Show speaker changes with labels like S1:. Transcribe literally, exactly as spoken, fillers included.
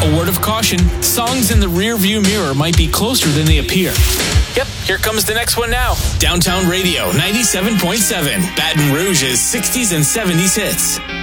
S1: A word of caution, songs in the rear-view mirror might be closer than they appear. Yep, here comes the next one now. Downtown Radio ninety-seven point seven, Baton Rouge's sixties and seventies hits.